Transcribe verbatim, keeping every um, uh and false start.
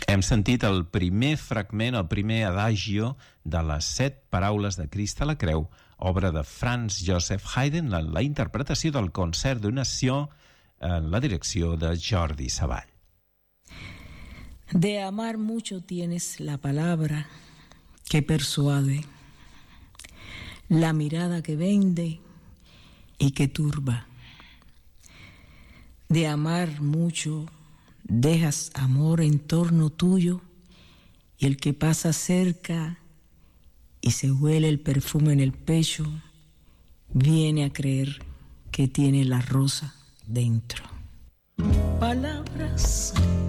Hem sentit el primer fragment, el primer adagio de les set paraules de Crist a la Creu, obra de Franz Joseph Haydn, en la interpretació del Concert de Nation en la direcció de Jordi Savall. De amar mucho tienes la palabra que persuade, la mirada que vende y que turba. De amar mucho dejas amor en torno tuyo y el que pasa cerca y se huele el perfume en el pecho viene a creer que tiene la rosa dentro. Palabras